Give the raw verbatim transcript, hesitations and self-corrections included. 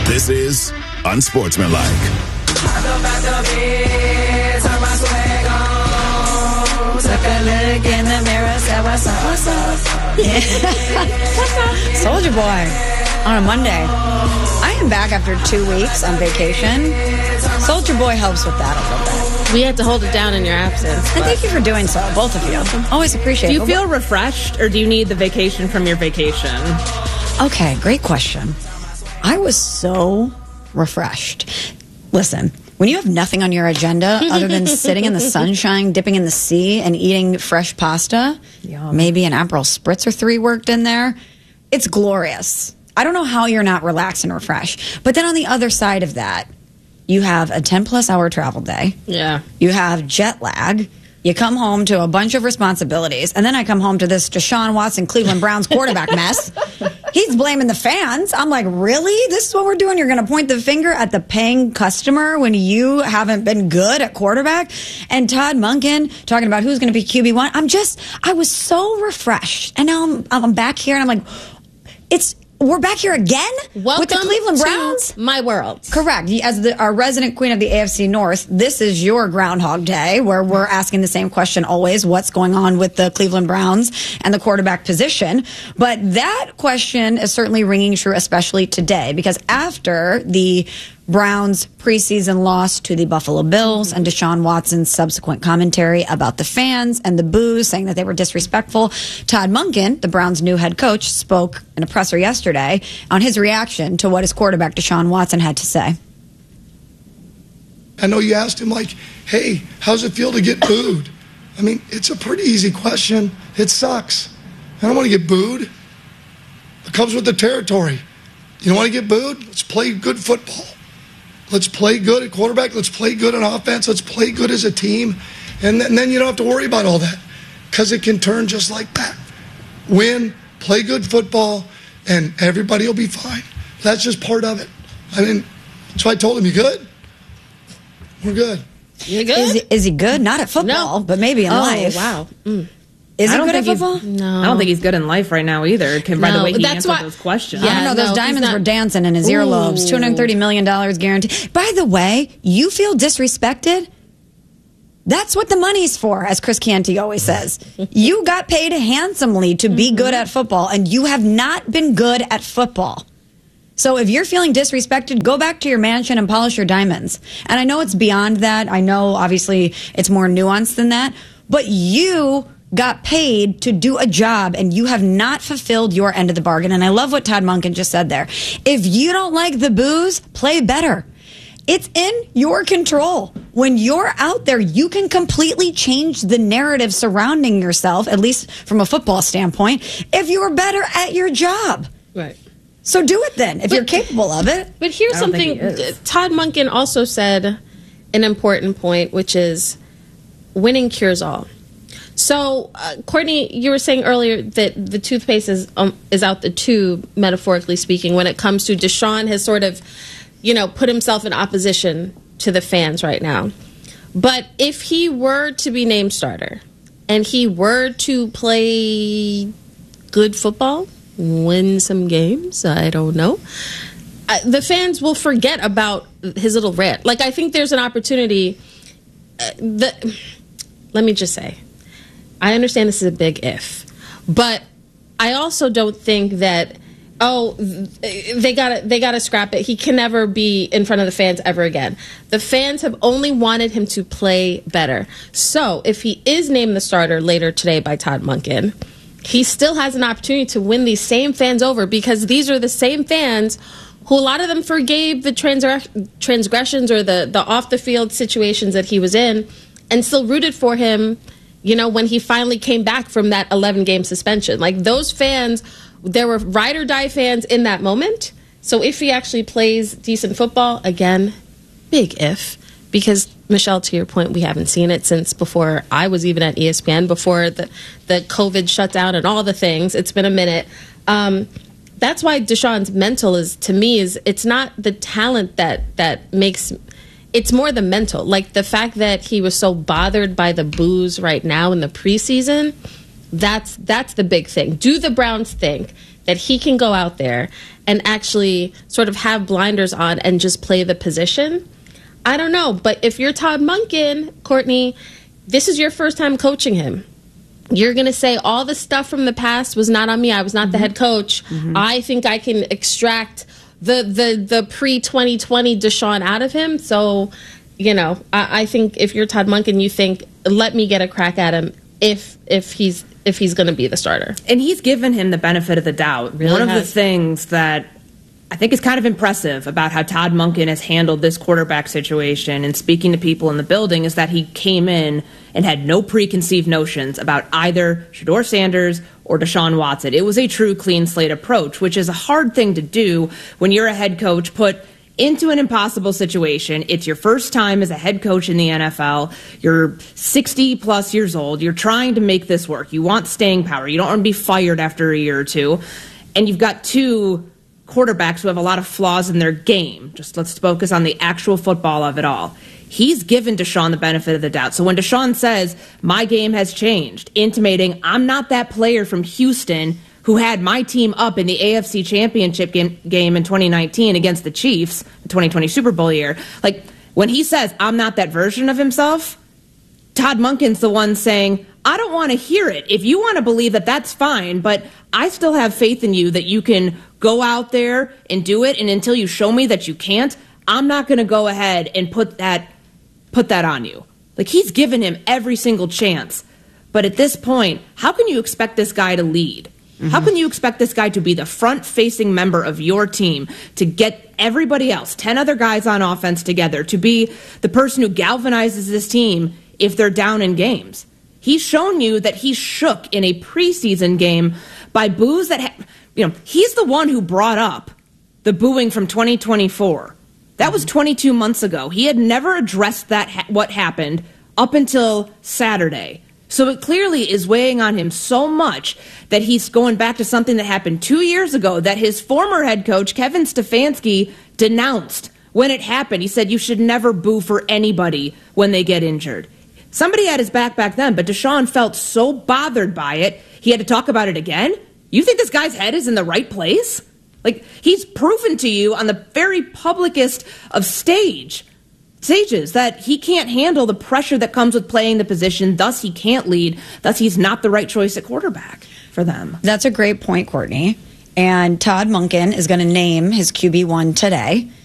This is Unsportsmanlike. Took a look in the mirror, said, what's up, what's up? Yeah. Soldier Boy on a Monday. I am back after two weeks on vacation. Soldier Boy helps with that a little bit. We had to hold it down in your absence. And thank you for doing so, both of you. Always appreciate it. Do you feel refreshed, or do you need the vacation from your vacation? Okay, great question. I was so refreshed. Listen, when you have nothing on your agenda other than sitting in the sunshine, dipping in the sea, and eating fresh pasta, Yum. maybe an Aperol Spritz or three worked in there, it's glorious. I don't know how you're not relaxed and refreshed. But then on the other side of that, you have a ten-plus hour travel day. Yeah. You have jet lag. You come home to a bunch of responsibilities, and then I come home to this Deshaun Watson Cleveland Browns quarterback mess. He's blaming the fans. I'm like, really? This is what we're doing? You're going to point the finger at the paying customer when you haven't been good at quarterback? And Todd Monken talking about who's going to be Q B one. I'm just, I was so refreshed. And now I'm, I'm back here, and I'm like, it's... We're back here again Welcome with the Cleveland Browns? To my world. Correct. As the, our resident queen of the A F C North, this is your Groundhog Day, where we're asking the same question always, what's going on with the Cleveland Browns and the quarterback position? But that question is certainly ringing true, especially today, because after the Browns' preseason loss to the Buffalo Bills and Deshaun Watson's subsequent commentary about the fans and the boos, saying that they were disrespectful, Todd Monken, the Browns' new head coach, spoke in a presser yesterday on his reaction to what his quarterback Deshaun Watson had to say. I know you asked him, like, hey, how's it feel to get booed? I mean, it's a pretty easy question. It sucks. I don't want to get booed. It comes with the territory. You don't want to get booed? Let's play good football. Let's play good at quarterback. Let's play good on offense. Let's play good as a team. And, th- and then you don't have to worry about all that, because it can turn just like that. Win, play good football, and everybody will be fine. That's just part of it. I mean, so I told him, you good? We're good. You good? Is he, is he good? Not at football, No. but maybe in oh, life. wow. Mm. Is he I don't good at think football? No. I don't think he's good in life right now either, by No, the way he that's answered why- those questions. Yeah. I don't know. Those no, diamonds he's not- were dancing in his earlobes. two hundred thirty million dollars guaranteed. By the way, you feel disrespected? That's what the money's for, as Chris Canty always says. You got paid handsomely to be good at football, and you have not been good at football. So if you're feeling disrespected, go back to your mansion and polish your diamonds. And I know it's beyond that. I know, obviously, it's more nuanced than that. But you got paid to do a job, and you have not fulfilled your end of the bargain. And I love what Todd Monken just said there. If you don't like the boos, play better. It's in your control. When you're out there, you can completely change the narrative surrounding yourself, at least from a football standpoint, if you're better at your job. Right. So do it then, if But- you're capable of it. But here's I don't something think he is. Todd Monken also said, an important point, which is winning cures all. So, uh, Courtney, you were saying earlier that the toothpaste is um, is out the tube, metaphorically speaking, when it comes to Deshaun has sort of, you know, put himself in opposition to the fans right now. But if he were to be named starter and he were to play good football, win some games, I don't know, uh, the fans will forget about his little rant. Like, I think there's an opportunity. Uh, the, let me just say, I understand this is a big if, but I also don't think that, oh, they gotta they gotta scrap it. He can never be in front of the fans ever again. The fans have only wanted him to play better. So if he is named the starter later today by Todd Monken, he still has an opportunity to win these same fans over, because these are the same fans who a lot of them forgave the transgre- transgressions or the, the off-the-field situations that he was in and still rooted for him, you know, when he finally came back from that eleven-game suspension. Like, those fans, there were ride-or-die fans in that moment. So if he actually plays decent football, again, big if. Because, Michelle, to your point, we haven't seen it since before I was even at E S P N, before the, the COVID shutdown and all the things. It's been a minute. Um, that's why Deshaun's mental is, to me, is it's not the talent that that makes... It's more the mental. Like, the fact that he was so bothered by the boos right now in the preseason, that's that's the big thing. Do the Browns think that he can go out there and actually sort of have blinders on and just play the position? I don't know. But if you're Todd Monken, Courtney, this is your first time coaching him. You're going to say all the stuff from the past was not on me. I was not mm-hmm. the head coach. Mm-hmm. I think I can extract the the the pre twenty twenty Deshaun out of him. So, you know, I, I think if you're Todd Monken, you think, let me get a crack at him if if he's if he's going to be the starter. And he's given him the benefit of the doubt. Really One has. of the things that I think is kind of impressive about how Todd Monken has handled this quarterback situation and speaking to people in the building is that he came in and had no preconceived notions about either Shedeur Sanders or Deshaun Watson. It was a true clean slate approach, which is a hard thing to do when you're a head coach put into an impossible situation. It's your first time as a head coach in the N F L. You're sixty plus years old. You're trying to make this work. You want staying power. You don't want to be fired after a year or two. And you've got two quarterbacks who have a lot of flaws in their game. Just let's focus on the actual football of it all. He's given Deshaun the benefit of the doubt. So when Deshaun says, my game has changed, intimating I'm not that player from Houston who had my team up in the A F C Championship game, game in twenty nineteen against the Chiefs, the twenty twenty Super Bowl year. Like, when he says, I'm not that version of himself, Todd Monken's the one saying, I don't want to hear it. If you want to believe that, that's fine, but I still have faith in you that you can go out there and do it, and until you show me that you can't, I'm not going to go ahead and put that put that on you. Like, he's given him every single chance. But at this point, how can you expect this guy to lead? Mm-hmm. How can you expect this guy to be the front-facing member of your team, to get everybody else, ten other guys on offense together, to be the person who galvanizes this team if they're down in games? He's shown you that he's shook in a preseason game by boos that, ha- you know, he's the one who brought up the booing from twenty twenty-four. That was twenty-two months ago. He had never addressed that, ha- what happened up until Saturday. So it clearly is weighing on him so much that he's going back to something that happened two years ago that his former head coach, Kevin Stefanski, denounced when it happened. He said, you should never boo for anybody when they get injured. Somebody had his back back then, but Deshaun felt so bothered by it, he had to talk about it again? You think this guy's head is in the right place? Like, he's proven to you on the very publicest of stage stages that he can't handle the pressure that comes with playing the position, thus he can't lead, thus he's not the right choice at quarterback for them. That's a great point, Courtney. And Todd Monken is going to name his Q B one today.